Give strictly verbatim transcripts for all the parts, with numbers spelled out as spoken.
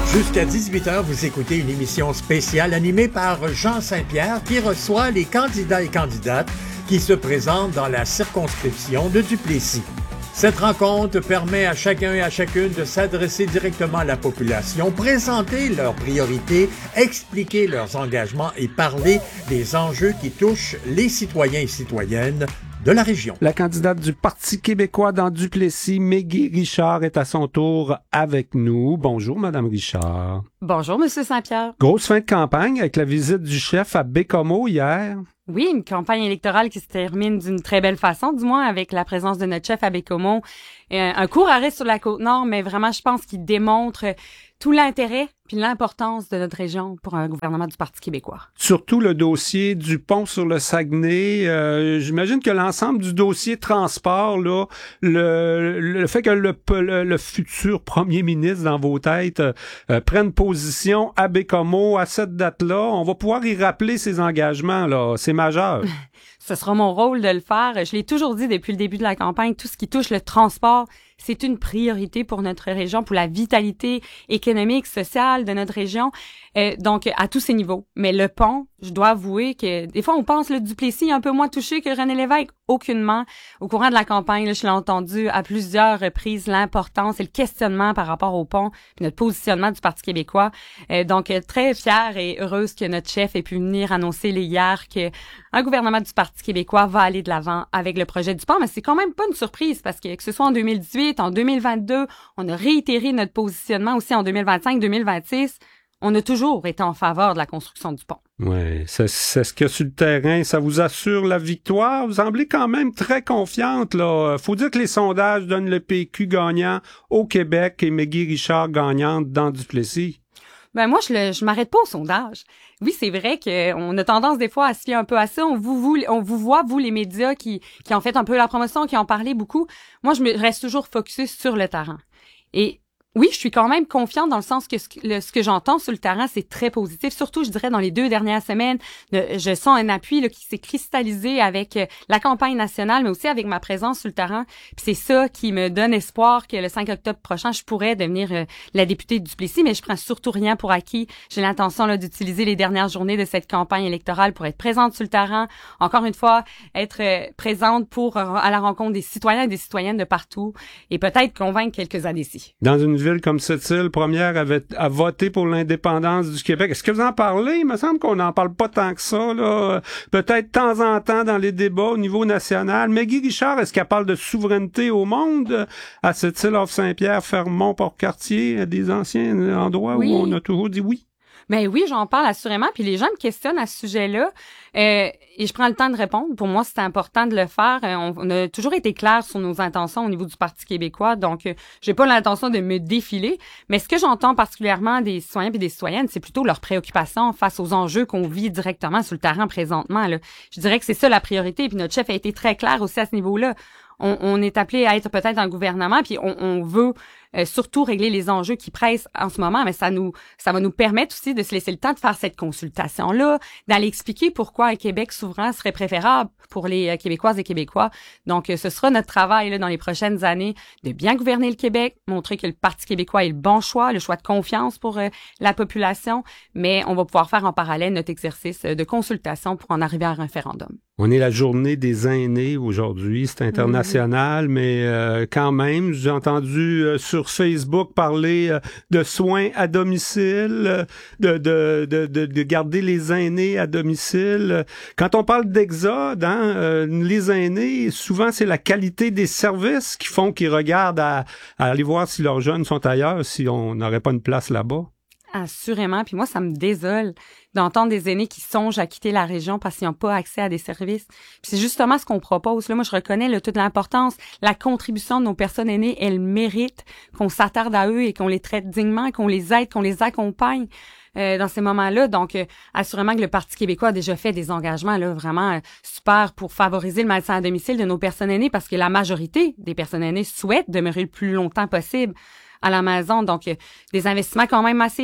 Jusqu'à dix-huit heures, vous écoutez une émission spéciale animée par Jean Saint-Pierre qui reçoit les candidats et candidates qui se présentent dans la circonscription de Duplessis. Cette rencontre permet à chacun et à chacune de s'adresser directement à la population, présenter leurs priorités, expliquer leurs engagements et parler des enjeux qui touchent les citoyens et citoyennes de la région. La candidate du Parti québécois dans Duplessis, Meggy Richard, est à son tour avec nous. Bonjour, Madame Richard. Bonjour, Monsieur Saint-Pierre. Grosse fin de campagne avec la visite du chef à Baie-Comeau hier. Oui, une campagne électorale qui se termine d'une très belle façon, du moins avec la présence de notre chef à Baie-Comeau. Un, un court arrêt sur la Côte-Nord, mais vraiment, je pense qu'il démontre tout l'intérêt puis l'importance de notre région pour un gouvernement du Parti québécois. Surtout le dossier du pont sur le Saguenay. Euh, j'imagine que l'ensemble du dossier transport, là, le, le fait que le, le, le futur premier ministre dans vos têtes euh, prenne position à Baie-Comeau à cette date-là, on va pouvoir y rappeler ses engagements, là. C'est majeur. Ce sera mon rôle de le faire. Je l'ai toujours dit depuis le début de la campagne, tout ce qui touche le transport, c'est une priorité pour notre région, pour la vitalité économique, sociale de notre région, euh, donc à tous ces niveaux. Mais le pont, je dois avouer que des fois, on pense le Duplessis un peu moins touché que René Lévesque. Aucunement. Au courant de la campagne, là, je l'ai entendu à plusieurs reprises, l'importance et le questionnement par rapport au pont, puis notre positionnement du Parti québécois. Euh, donc, très fière et heureuse que notre chef ait pu venir annoncer hier qu'un gouvernement du Parti québécois va aller de l'avant avec le projet du pont. Mais c'est quand même pas une surprise parce que que ce soit en deux mille dix-huit, en deux mille vingt-deux, on a réitéré notre positionnement aussi en deux mille vingt-cinq, deux mille vingt-six. On a toujours été en faveur de la construction du pont. Oui, c'est, c'est ce que sur le terrain, ça vous assure la victoire. Vous semblez quand même très confiante, là. Faut dire que les sondages donnent le P Q gagnant au Québec et Meggy Richard gagnante dans Duplessis. Ben moi, je le, je m'arrête pas au sondage. Oui, c'est vrai qu'on a tendance des fois à se fier un peu à ça. On vous, vous, on vous voit, vous, les médias qui, qui ont fait un peu la promotion, qui ont parlé beaucoup. Moi, je me reste toujours focus sur le terrain. Et oui, je suis quand même confiante dans le sens que ce que, le, ce que j'entends sur le terrain, c'est très positif. Surtout, je dirais, dans les deux dernières semaines, de, je sens un appui là, qui s'est cristallisé avec euh, la campagne nationale, mais aussi avec ma présence sur le terrain. Puis c'est ça qui me donne espoir que le cinq octobre prochain, je pourrais devenir euh, la députée de Duplessis, mais je prends surtout rien pour acquis. J'ai l'intention là d'utiliser les dernières journées de cette campagne électorale pour être présente sur le terrain. Encore une fois, être euh, présente pour euh, à la rencontre des citoyens et des citoyennes de partout et peut-être convaincre quelques-uns d'ici. Dans une ville comme cette île, première avait, à voter pour l'indépendance du Québec. Est-ce que vous en parlez? Il me semble qu'on n'en parle pas tant que ça, là. Peut-être de temps en temps dans les débats au niveau national. Meggy Richard, est-ce qu'elle parle de souveraineté au monde à cette île off Saint-Pierre, Fermont, Port-Cartier, des anciens endroits oui. où on a toujours dit oui? Ben oui, j'en parle assurément, puis les gens me questionnent à ce sujet-là, euh, et je prends le temps de répondre. Pour moi, c'est important de le faire. On, on a toujours été clair sur nos intentions au niveau du Parti québécois, donc euh, j'ai pas l'intention de me défiler, mais ce que j'entends particulièrement des citoyens et des citoyennes, c'est plutôt leur préoccupation face aux enjeux qu'on vit directement sur le terrain présentement, là. Je dirais que c'est ça la priorité, puis notre chef a été très clair aussi à ce niveau-là. On, on est appelé à être peut-être un gouvernement, puis on, on veut euh, surtout régler les enjeux qui pressent en ce moment, mais ça nous, ça va nous permettre aussi de se laisser le temps de faire cette consultation-là, d'aller expliquer pourquoi un Québec souverain serait préférable pour les euh, Québécoises et Québécois. Donc, euh, ce sera notre travail là, dans les prochaines années de bien gouverner le Québec, montrer que le Parti québécois est le bon choix, le choix de confiance pour euh, la population, mais on va pouvoir faire en parallèle notre exercice de consultation pour en arriver à un référendum. On est la journée des aînés aujourd'hui, c'est international, mmh. mais euh, quand même, j'ai entendu euh, sur Facebook parler euh, de soins à domicile, euh, de, de, de, de, de garder les aînés à domicile. Quand on parle d'exode, hein, euh, les aînés, souvent c'est la qualité des services qui font qu'ils regardent à, à aller voir si leurs jeunes sont ailleurs, si on n'aurait pas une place là-bas. Assurément. Puis moi, ça me désole d'entendre des aînés qui songent à quitter la région parce qu'ils n'ont pas accès à des services. Puis c'est justement ce qu'on propose. Là, moi, je reconnais là, toute l'importance, la contribution de nos personnes aînées. Elles méritent qu'on s'attarde à eux et qu'on les traite dignement, qu'on les aide, qu'on les accompagne euh, dans ces moments-là. Donc, euh, assurément que le Parti québécois a déjà fait des engagements là vraiment euh, super pour favoriser le maintien à domicile de nos personnes aînées parce que la majorité des personnes aînées souhaitent demeurer le plus longtemps possible à la maison. Donc, euh, des investissements quand même massifs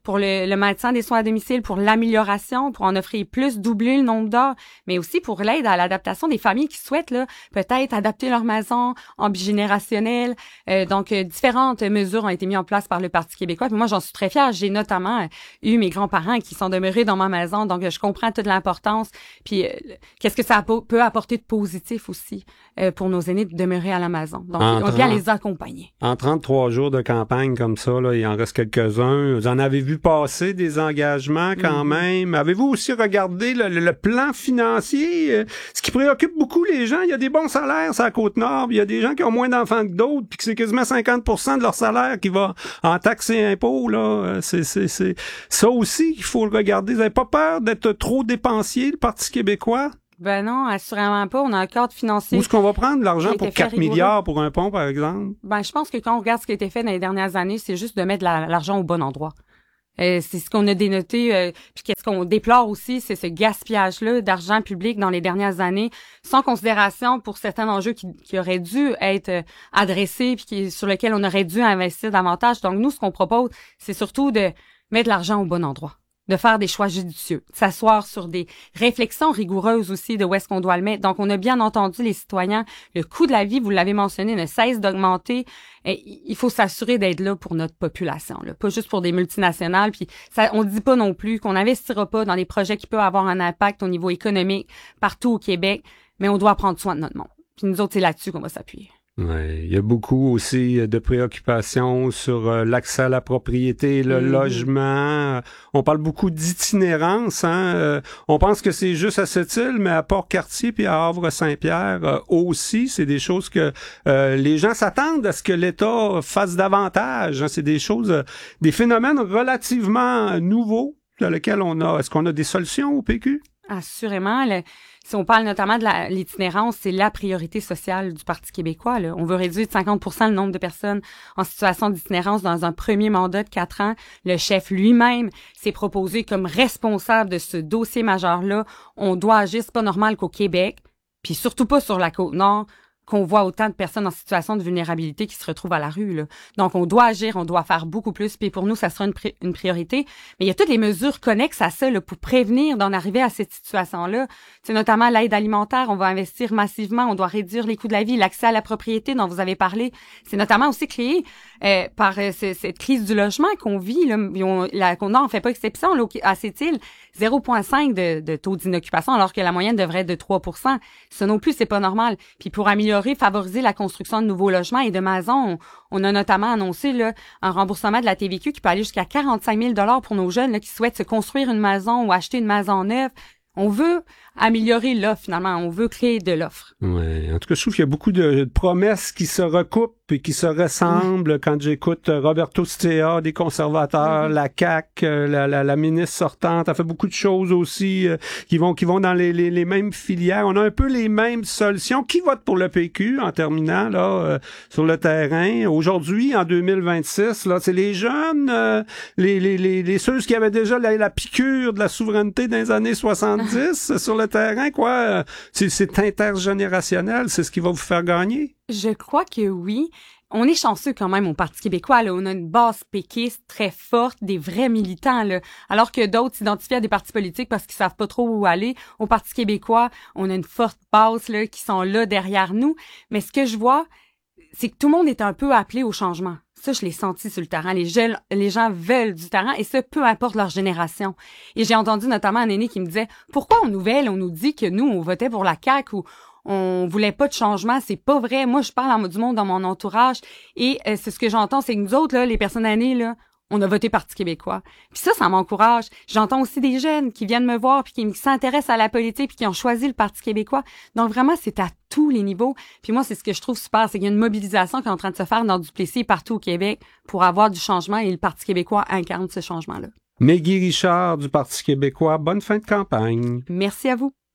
pour le, le maintien des soins à domicile, pour l'amélioration, pour en offrir plus, doubler le nombre d'heures, mais aussi pour l'aide à l'adaptation des familles qui souhaitent là peut-être adapter leur maison en bigénérationnel. Euh, donc, euh, différentes mesures ont été mises en place par le Parti québécois. Puis moi, j'en suis très fière. J'ai notamment euh, eu mes grands-parents qui sont demeurés dans ma maison, donc euh, je comprends toute l'importance. Puis, euh, qu'est-ce que ça peut apporter de positif aussi euh, pour nos aînés de demeurer à la maison. Donc, en on vient les accompagner. En trente-trois jours de campagne comme ça, là, il en reste quelques-uns. Vous en avez vu passer des engagements quand mm-hmm. même. Avez-vous aussi regardé le, le, le plan financier? Euh, ce qui préoccupe beaucoup les gens, il y a des bons salaires sur la Côte-Nord, il y a des gens qui ont moins d'enfants que d'autres, puis que c'est quasiment cinquante pour cent de leur salaire qui va en taxes et impôts. Là. C'est, c'est, c'est ça aussi qu'il faut le regarder. Vous n'avez pas peur d'être trop dépensier, le Parti québécois? Ben non, assurément pas. On a un cadre financier. Où est-ce qu'on va prendre l'argent pour quatre milliards pour un pont, par exemple? Ben, je pense que quand on regarde ce qui a été fait dans les dernières années, c'est juste de mettre la, l'argent au bon endroit. Euh, c'est ce qu'on a dénoté. Euh, puis qu'est-ce qu'on déplore aussi, c'est ce gaspillage-là d'argent public dans les dernières années, sans considération pour certains enjeux qui, qui auraient dû être euh, adressés puis qui, sur lesquels on aurait dû investir davantage. Donc, nous, ce qu'on propose, c'est surtout de mettre l'argent au bon endroit, de faire des choix judicieux, de s'asseoir sur des réflexions rigoureuses aussi de où est-ce qu'on doit le mettre. Donc, on a bien entendu les citoyens. Le coût de la vie, vous l'avez mentionné, ne cesse d'augmenter. Et il faut s'assurer d'être là pour notre population, là, pas juste pour des multinationales. Puis, ça, on dit pas non plus qu'on n'investira pas dans des projets qui peuvent avoir un impact au niveau économique partout au Québec, mais on doit prendre soin de notre monde. Puis nous autres, c'est là-dessus qu'on va s'appuyer. Ouais, il y a beaucoup aussi de préoccupations sur euh, l'accès à la propriété, le mmh. logement. On parle beaucoup d'itinérance. Hein? Euh, on pense que c'est juste à Sept-Îles, mais à Port-Cartier puis à Havre-Saint-Pierre euh, aussi, c'est des choses que euh, les gens s'attendent à ce que l'État fasse davantage. Hein? C'est des choses, euh, des phénomènes relativement nouveaux sur lesquels on a. Est-ce qu'on a des solutions au P Q? Assurément. Le, si on parle notamment de la, l'itinérance, c'est la priorité sociale du Parti québécois. Là. On veut réduire de cinquante pour cent le nombre de personnes en situation d'itinérance dans un premier mandat de quatre ans. Le chef lui-même s'est proposé comme responsable de ce dossier majeur-là. On doit agir, c'est pas normal qu'au Québec, puis surtout pas sur la Côte-Nord, qu'on voit autant de personnes en situation de vulnérabilité qui se retrouvent à la rue. Là. Donc, on doit agir, on doit faire beaucoup plus. Puis pour nous, ça sera une, pri- une priorité. Mais il y a toutes les mesures connexes à ça là, pour prévenir d'en arriver à cette situation-là. C'est notamment l'aide alimentaire. On va investir massivement. On doit réduire les coûts de la vie, l'accès à la propriété dont vous avez parlé. C'est notamment aussi créé euh, par euh, c- cette crise du logement qu'on vit. Là. On, la Côte-Nord, on fait pas exception. Là, à Sept-Îles, zéro virgule cinq de, de taux d'inoccupation, alors que la moyenne devrait être de trois pour cent. Ça non plus, c'est pas normal. Puis pour améliorer favoriser la construction de nouveaux logements et de maisons. On, on a notamment annoncé là, un remboursement de la T V Q qui peut aller jusqu'à quarante-cinq mille dollars pour nos jeunes là, qui souhaitent se construire une maison ou acheter une maison neuve. On veut améliorer l'offre, finalement. On veut créer de l'offre. Ouais. En tout cas, je trouve qu'il y a beaucoup de, de promesses qui se recoupent et qui se ressemblent. Mmh. Quand j'écoute Roberto Stea, des conservateurs, mmh. la C A Q, la, la, la ministre sortante, a fait beaucoup de choses aussi euh, qui vont qui vont dans les, les, les mêmes filières. On a un peu les mêmes solutions. Qui vote pour le P Q en terminant là euh, sur le terrain? Aujourd'hui, en deux mille vingt-six, là, c'est les jeunes, euh, les, les, les, les ceux qui avaient déjà la, la piqûre de la souveraineté dans les années soixante-dix sur le terrain, quoi. C'est, c'est intergénérationnel, c'est ce qui va vous faire gagner? Je crois que oui. On est chanceux quand même au Parti québécois. Là. On a une base péquiste très forte, des vrais militants. Là. Alors que d'autres s'identifient à des partis politiques parce qu'ils savent pas trop où aller. Au Parti québécois, on a une forte base là, qui sont là derrière nous. Mais ce que je vois, c'est que tout le monde est un peu appelé au changement. Ça, je l'ai senti sur le terrain. Les gens, les gens veulent du terrain et ça, peu importe leur génération. Et j'ai entendu notamment un aîné qui me disait « Pourquoi aux nouvelles, on nous dit que nous, on votait pour la C A Q ou on voulait pas de changement? C'est pas vrai. Moi, je parle du monde dans mon entourage et euh, c'est ce que j'entends, c'est que nous autres, là, les personnes aînées, là, on a voté Parti québécois. Puis ça, ça m'encourage. J'entends aussi des jeunes qui viennent me voir puis qui s'intéressent à la politique puis qui ont choisi le Parti québécois. Donc vraiment, c'est à tous les niveaux. Puis moi, c'est ce que je trouve super, c'est qu'il y a une mobilisation qui est en train de se faire dans Duplessis partout au Québec pour avoir du changement et le Parti québécois incarne ce changement-là. Meggy Richard du Parti québécois, bonne fin de campagne. Merci à vous.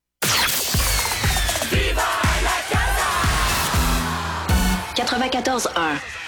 quatre-vingt-quatorze un